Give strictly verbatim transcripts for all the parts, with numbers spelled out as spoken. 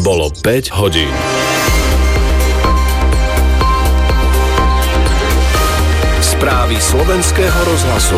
Bolo päť hodín. Správy slovenského rozhlasu.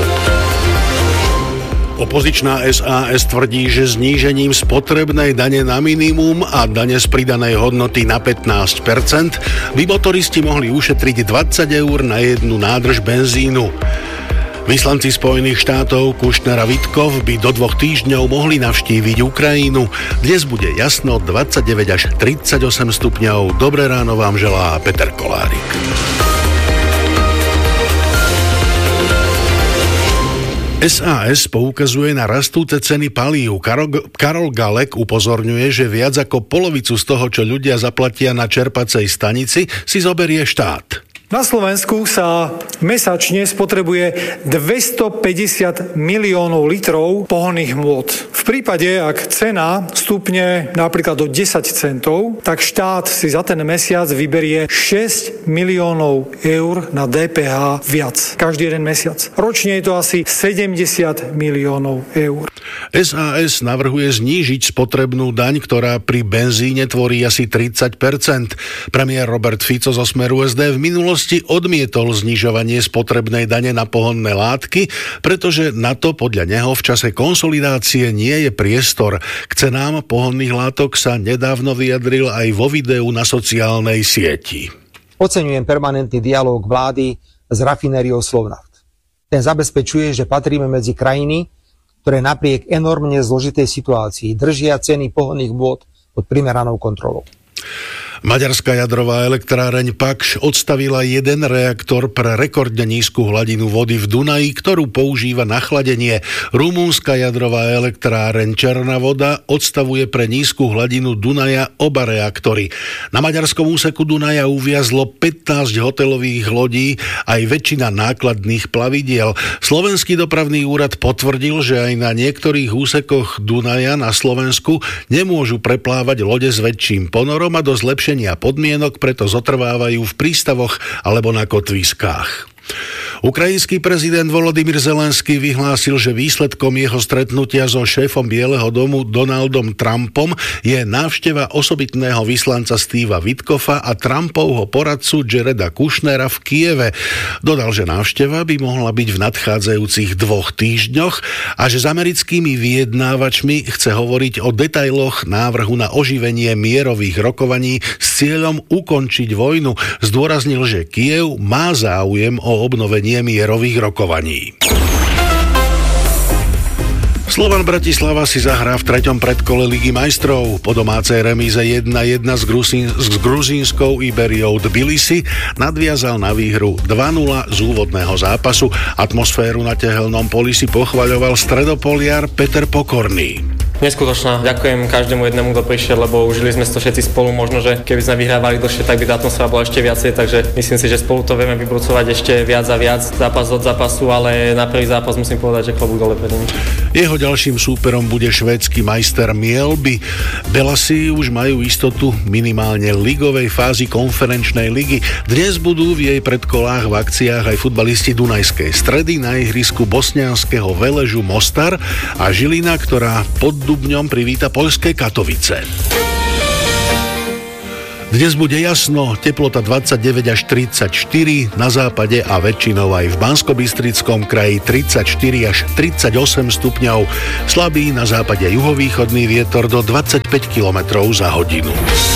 Opozičná es a es tvrdí, že znížením spotrebnej dane na minimum a dane z pridanej hodnoty na pätnásť percent by motoristi mohli ušetriť dvadsať eur na jednu nádrž benzínu. Vyslanci Spojených štátov Kušnera Vitkov by do dvoch týždňov mohli navštíviť Ukrajinu. Dnes bude jasno dvadsaťdeväť až tridsaťosem stupňov. Dobré ráno vám želá Peter Kolárik. es a es poukazuje na rastúce ceny palív. Karol, Karol Galek upozorňuje, že viac ako polovicu z toho, čo ľudia zaplatia na čerpacej stanici, si zoberie štát. Na Slovensku sa mesačne spotrebuje dvestopäťdesiat miliónov litrov pohonných hmôt. V prípade, ak cena stúpne napríklad do desať centov, tak štát si za ten mesiac vyberie šesť miliónov eur na dé pé há viac. Každý jeden mesiac. Ročne je to asi sedemdesiat miliónov eur. es a es navrhuje znížiť spotrebnú daň, ktorá pri benzíne tvorí asi tridsať percent. Premiér Robert Fico zo Smeru es dé v minulosti odmietol znižovanie spotrebnej dane na pohonné látky, pretože na to podľa neho v čase konsolidácie nie je priestor. K cenám pohonných látok sa nedávno vyjadril aj vo videu na sociálnej sieti. Oceňujem permanentný dialóg vlády s rafinériou Slovnaft. Ten zabezpečuje, že patríme medzi krajiny, ktoré napriek enormne zložitej situácii držia ceny pohonných hmôt pod primeranou kontrolou. Maďarská jadrová elektráreň Pakš odstavila jeden reaktor pre rekordne nízku hladinu vody v Dunaji, ktorú používa na chladenie. Rumunská jadrová elektráreň Černá voda odstavuje pre nízku hladinu Dunaja oba reaktory. Na maďarskom úseku Dunaja uviazlo pätnásť hotelových lodí, aj väčšina nákladných plavidiel. Slovenský dopravný úrad potvrdil, že aj na niektorých úsekoch Dunaja na Slovensku nemôžu preplávať lode s väčším ponorom a do zlepšenia podmienok preto zotrvávajú v prístavoch alebo na kotviskách. Ukrajinský prezident Volodymyr Zelenský vyhlásil, že výsledkom jeho stretnutia so šéfom Bieleho domu Donaldom Trumpom je návšteva osobitného vyslanca Steva Witkoffa a Trumpovho poradcu Jareda Kushnera v Kieve. Dodal, že návšteva by mohla byť v nadchádzajúcich dvoch týždňoch a že s americkými vyjednávačmi chce hovoriť o detailoch návrhu na oživenie mierových rokovaní s cieľom ukončiť vojnu. Zdôraznil, že Kyjev má záujem o obnovenie mierových rokovaní. Slovan Bratislava si zahrá v treťom predkole Ligy majstrov. Po domácej remíze jedna jedna s, Gruzín, s gruzínskou Iberiou Tbilisi nadviazal na výhru dva nula z úvodného zápasu. Atmosféru na tehelnom poli si pochvaľoval stredopoliar Peter Pokorný. Neskutočná. Ďakujem každému jednému, kto prišiel, lebo užili sme to všetci spolu. Možno, že keby sme vyhrávali dlhšie, tak by tá atmosféra bola ešte viacej, takže myslím si, že spolu to vieme vybrucovať ešte viac a viac zápas od zápasu, ale na prvý zápas musím povedať, že klobúk dole pred ním. Jeho ďalším súperom bude švédsky majster Mjällby. Belasi už majú istotu minimálne ligovej fázy konferenčnej ligy. Dnes budú v jej predkolách v akciách aj futbalisti Dunajskej Stredy na ihrisku bosnianskeho Veležu Mostar a Žilina, ktorá pod Dubňom privíta poľské Katovice. Dnes bude jasno, teplota dvadsaťdeväť až tridsaťštyri, na západe a väčšinou aj v Banskobystrickom kraji tridsaťštyri až tridsaťosem stupňov, slabý na západe juhovýchodný vietor do dvadsaťpäť kilometrov za hodinu.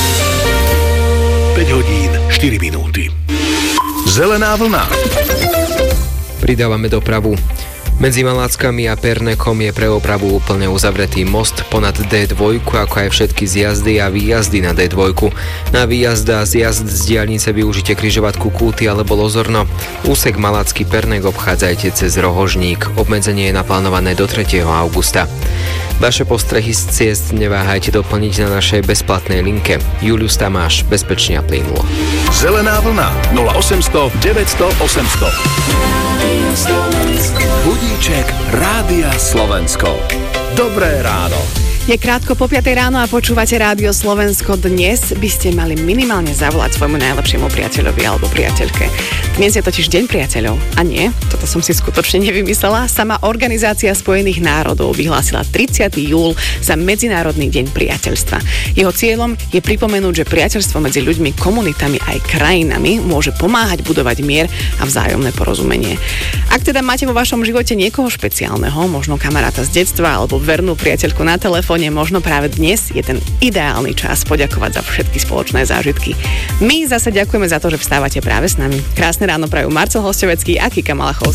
päť hodín, štyri minúty. Zelená vlna. Pridávame dopravu. Medzi Maláckami a Pernekom je pre opravu úplne uzavretý most ponad dé dva, ako aj všetky zjazdy a výjazdy na dé dva. Na výjazd a zjazd z diaľnice využite križovatku Kúty alebo Lozorno. Úsek Malácky Pernek obchádzajte cez Rohožník. Obmedzenie je naplánované do tretieho augusta. Vaše postrehy z ciest neváhajte doplniť na našej bezplatnej linke. Julius Tamáš, bezpečne a plynulo. Zelená vlna nula osemsto deväťsto osemsto. Budíček Rádia Slovensko. Dobré ráno. Je krátko po piatej ráno a počúvate Rádio Slovensko. Dnes by ste mali minimálne zavolať svojmu najlepšiemu priateľovi alebo priateľke. Dnes je totiž Deň priateľov. A nie, toto som si skutočne nevymyslela. Sama Organizácia spojených národov vyhlásila tridsiateho júla za Medzinárodný deň priateľstva. Jeho cieľom je pripomenúť, že priateľstvo medzi ľuďmi, komunitami aj krajinami môže pomáhať budovať mier a vzájomné porozumenie. Ak teda máte vo vašom živote niekoho špeciálneho, možno kamaráta z detstva alebo vernú priateľku na telefóne, možno práve dnes je ten ideálny čas poďakovať za všetky spoločné zážitky. My zase ďakujeme za to, že vstávate práve s nami. Krásne ráno prajú Marcel Hostovecký a Kika Malachovská.